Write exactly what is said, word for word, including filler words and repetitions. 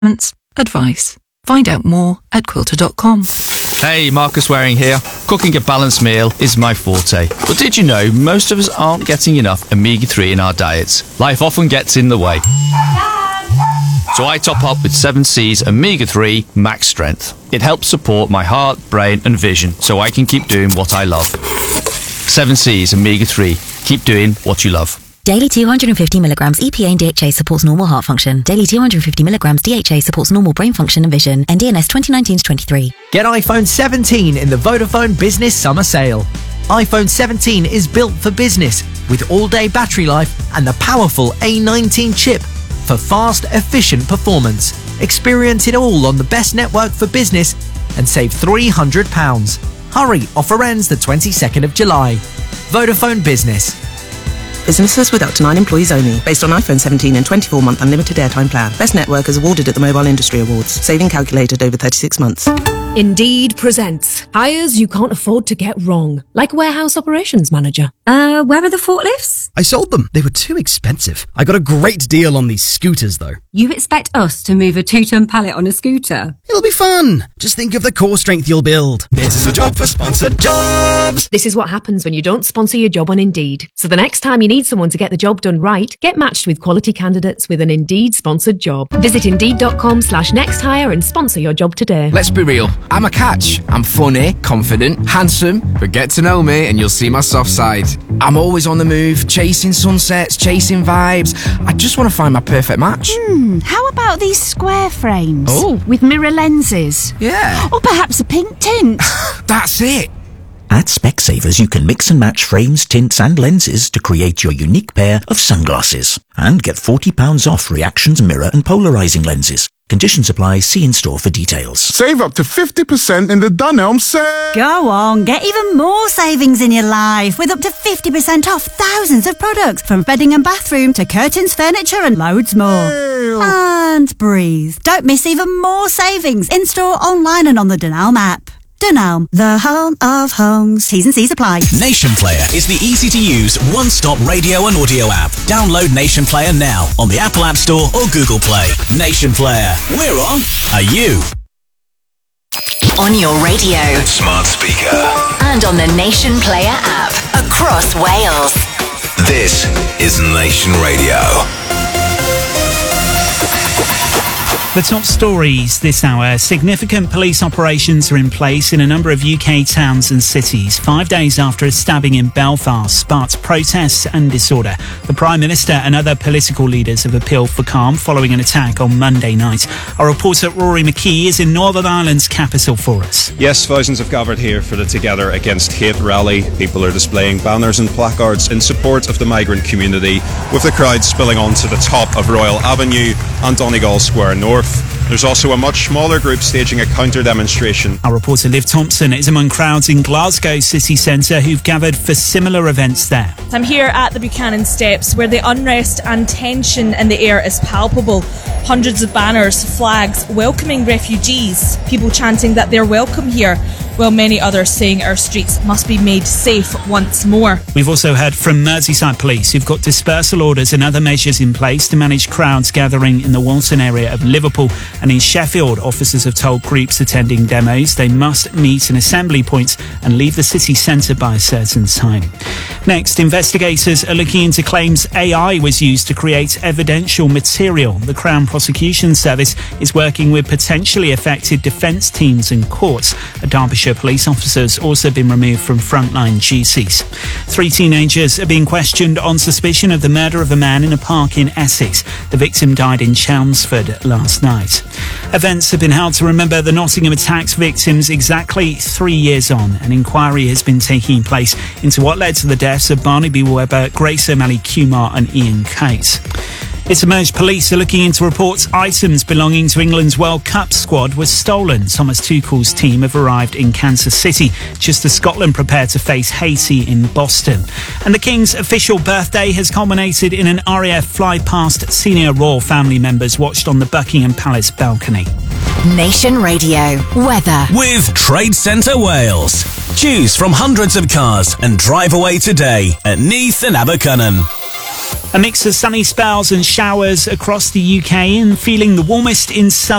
advice. Find out more at quilter dot com. Hey, Marcus Waring here. Cooking a balanced meal is my forte. But did you know most of us aren't getting enough omega three in our diets? Life often gets in the way. So I top up with seven Seas Omega three Max Strength. It helps support my heart, brain and vision so I can keep doing what I love. seven Seas Omega three. Keep doing what you love. Daily two hundred fifty milligrams E P A and D H A supports normal heart function. Daily two hundred fifty milligrams D H A supports normal brain function and vision. N D N S twenty nineteen to twenty-three. Get iPhone seventeen in the Vodafone Business Summer Sale. iPhone seventeen is built for business with all-day battery life and the powerful A nineteen chip for fast, efficient performance. Experience it all on the best network for business and save three hundred pounds. Hurry, offer ends the twenty-second of July. Vodafone Business. Businesses with up to nine employees only. Based on iPhone seventeen and twenty-four month unlimited airtime plan. Best network is awarded at the Mobile Industry Awards. Saving calculated over thirty-six months. Indeed presents hires you can't afford to get wrong, like warehouse operations manager. Uh, where are the forklifts? I sold them. They were too expensive. I got a great deal on these scooters, though. You expect us to move a two-ton pallet on a scooter? It'll be fun. Just think of the core strength you'll build. This is a job for sponsored jobs. This is what happens when you don't sponsor your job on Indeed. So the next time you need someone to get the job done right, get matched with quality candidates with an Indeed sponsored job. Visit indeed.com slash next hire and sponsor your job today. Let's be real. I'm a catch. I'm funny, confident, handsome, but get to know me and you'll see my soft side. I'm always on the move, chasing sunsets, chasing vibes. I just want to find my perfect match. Hmm, how about these square frames? Oh. With mirror lenses? Yeah. Or perhaps a pink tint? That's it. At Specsavers, you can mix and match frames, tints and lenses to create your unique pair of sunglasses. And get forty pounds off Reactions mirror and polarizing lenses. Conditions apply. See in-store for details. Save up to fifty percent in the Dunelm sale. Go on, get even more savings in your life with up to fifty percent off thousands of products from bedding and bathroom to curtains, furniture and loads more. Ew. And breathe. Don't miss even more savings in-store, online and on the Dunelm app. Dunelm, the home of homes. T's and C's apply. Nation Player is the easy-to-use one-stop radio and audio app. Download Nation Player now on the Apple App Store or Google Play. Nation Player. We're on. Are you? On your radio. Smart speaker. And on the Nation Player app. Across Wales. This is Nation Radio. The top stories this hour. Significant police operations are in place in a number of U K towns and cities, five days after a stabbing in Belfast sparked protests and disorder. The Prime Minister and other political leaders have appealed for calm following an attack on Monday night. Our reporter Rory McKee is in Northern Ireland's capital for us. Yes, thousands have gathered here for the Together Against Hate rally. People are displaying banners and placards in support of the migrant community, with the crowd spilling onto the top of Royal Avenue and Donegal Square North. There's also a much smaller group staging a counter-demonstration. Our reporter Liv Thompson is among crowds in Glasgow city centre who've gathered for similar events there. I'm here at the Buchanan Steps where the unrest and tension in the air is palpable. Hundreds of banners, flags welcoming refugees, people chanting that they're welcome here, while many others saying our streets must be made safe once more. We've also heard from Merseyside Police who've got dispersal orders and other measures in place to manage crowds gathering in the Walton area of Liverpool. And in Sheffield, officers have told groups attending demos they must meet in assembly points and leave the city centre by a certain time. Next, investigators are looking into claims A I was used to create evidential material. The Crown Prosecution Service is working with potentially affected defence teams and courts. A Derbyshire police officer has also been removed from frontline duties. Three teenagers are being questioned on suspicion of the murder of a man in a park in Essex. The victim died in Chelmsford last night. Events have been held to remember the Nottingham attacks victims exactly three years on. An inquiry has been taking place into what led to the deaths of Barnaby Webber, Grace O'Malley Kumar and Ian Cate. It's emerged police are looking into reports items belonging to England's World Cup squad were stolen. Thomas Tuchel's team have arrived in Kansas City just as Scotland prepare to face Haiti in Boston. And the King's official birthday has culminated in an R A F fly-past senior royal family members watched on the Buckingham Palace balcony. Nation Radio. Weather. With Trade Centre Wales. Choose from hundreds of cars and drive away today at Neath and Abercynon. A mix of sunny spells and showers across the U K and feeling the warmest in southern